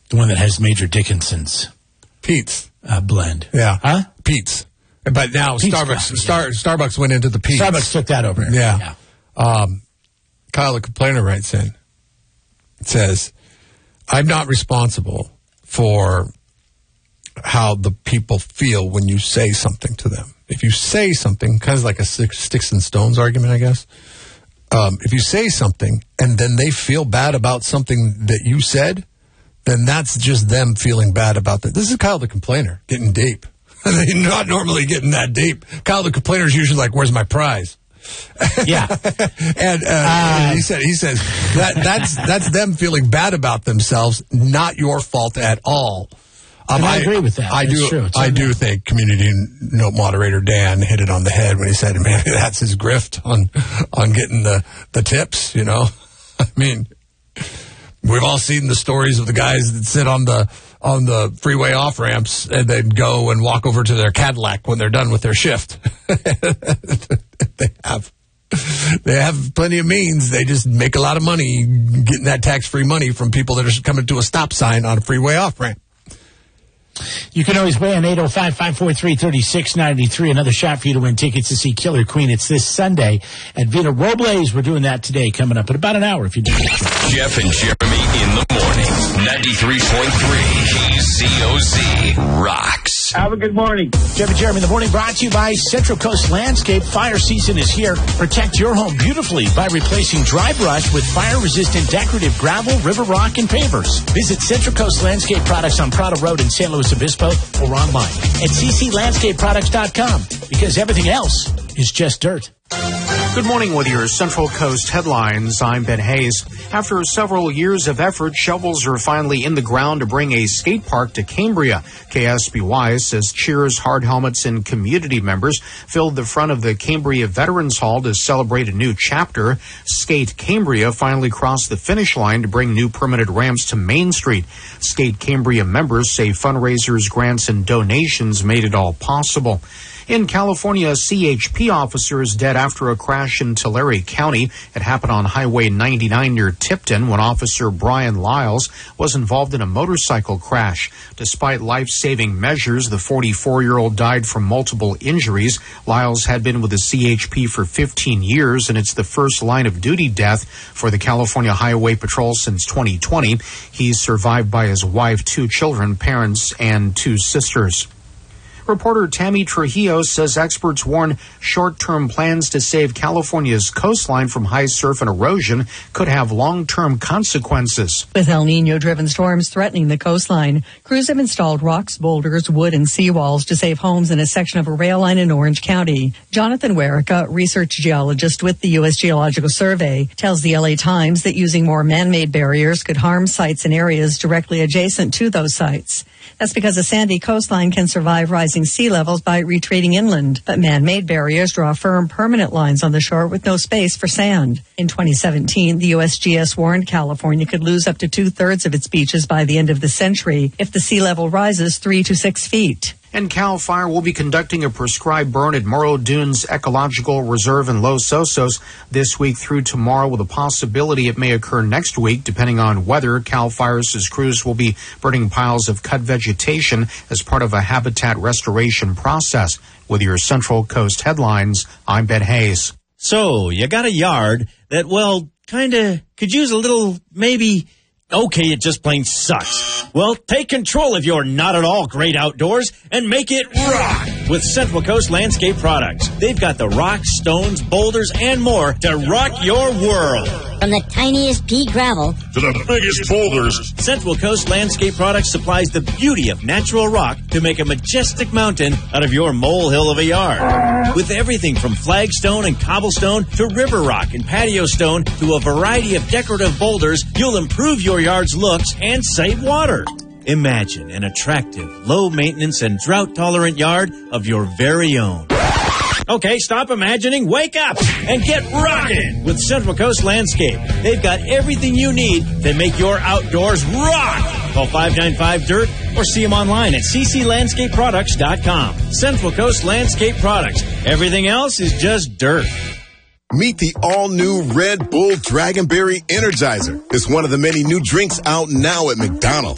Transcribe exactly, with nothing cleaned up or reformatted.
The one that has Major Dickinson's Pete's uh, blend. Yeah, huh? Pete's. But now Pete's Starbucks, coffee, Star, yeah. Starbucks went into the Pete's. Starbucks took that over. Yeah. yeah. Um, Kyle the Complainer writes in. It says, I'm not responsible for how the people feel when you say something to them. If you say something, kind of like a sticks and stones argument, I guess. Um, if you say something and then they feel bad about something that you said, then that's just them feeling bad about that. This is Kyle the Complainer getting deep. They're not normally getting that deep. Kyle the Complainer is usually like, where's my prize? Yeah. and uh, uh, he said, he says that that's that's them feeling bad about themselves, not your fault at all. Um, I, I agree with that. I that's do. True. I do think community note moderator Dan hit it on the head when he said, "Man, that's his grift on on getting the the tips." You know, I mean, we've all seen the stories of the guys that sit on the on the freeway off ramps and then go and walk over to their Cadillac when they're done with their shift. They have. They have plenty of means. They just make a lot of money getting that tax-free money from people that are coming to a stop sign on a freeway off-ramp. You can always weigh in eight oh five, five four three, three six nine three. Another shot for you to win tickets to see Killer Queen. It's this Sunday at Vita Robles. We're doing that today, coming up in about an hour. If you do. Jeff and Jeremy in the morning. ninety-three point three K Z O Z rocks. Have a good morning. Jeff and Jeremy in the morning, brought to you by Central Coast Landscape. Fire season is here. Protect your home beautifully by replacing dry brush with fire-resistant decorative gravel, river rock, and pavers. Visit Central Coast Landscape Products on Prado Road in San Luis Obispo or online at c c landscape products dot com, because everything else is just dirt. Good morning with your Central Coast headlines. I'm Ben Hayes. After several years of effort, shovels are finally in the ground to bring a skate park to Cambria. K S B Y says cheers, hard helmets, and community members filled the front of the Cambria Veterans Hall to celebrate a new chapter. Skate Cambria finally crossed the finish line to bring new permanent ramps to Main Street. Skate Cambria members say fundraisers, grants, and donations made it all possible. In California, a C H P officer is dead after a crash in Tulare County. It happened on Highway ninety-nine near Tipton when Officer Brian Lyles was involved in a motorcycle crash. Despite life-saving measures, the forty-four-year-old died from multiple injuries. Lyles had been with the C H P for fifteen years, and it's the first line-of-duty death for the California Highway Patrol since twenty twenty. He's survived by his wife, two children, parents, and two sisters. Reporter Tammy Trujillo says experts warn short-term plans to save California's coastline from high surf and erosion could have long-term consequences. With El Nino-driven storms threatening the coastline, crews have installed rocks, boulders, wood, and seawalls to save homes in a section of a rail line in Orange County. Jonathan Werica, research geologist with the U S Geological Survey, tells the L A Times that using more man-made barriers could harm sites and areas directly adjacent to those sites. That's because a sandy coastline can survive rising sea levels by retreating inland. But man-made barriers draw firm, permanent lines on the shore with no space for sand. In twenty seventeen, the U S G S warned California could lose up to two-thirds of its beaches by the end of the century if the sea level rises three to six feet. And CAL FIRE will be conducting a prescribed burn at Morro Dunes Ecological Reserve in Los Osos this week through tomorrow, with a possibility it may occur next week, depending on weather. CAL FIRE says crews will be burning piles of cut vegetation as part of a habitat restoration process. With your Central Coast headlines, I'm Ben Hayes. So, you got a yard that, well, kind of could use a little, maybe... Okay, it just plain sucks. Well, take control of your not-at-all great outdoors and make it rock with Central Coast Landscape Products. They've got the rocks, stones, boulders, and more to rock your world. From the tiniest pea gravel to the biggest boulders, Central Coast Landscape Products supplies the beauty of natural rock to make a majestic mountain out of your molehill of a yard. With everything from flagstone and cobblestone to river rock and patio stone to a variety of decorative boulders, you'll improve your yard's looks and save water. Imagine an attractive, low-maintenance, and drought-tolerant yard of your very own. Okay, stop imagining, wake up, and get rocking with Central Coast Landscape. They've got everything you need to make your outdoors rock. Call five nine five D I R T or see them online at c c landscape products dot com. Central Coast Landscape Products. Everything else is just dirt. Meet the all-new Red Bull Dragonberry Energizer. It's one of the many new drinks out now at McDonald's.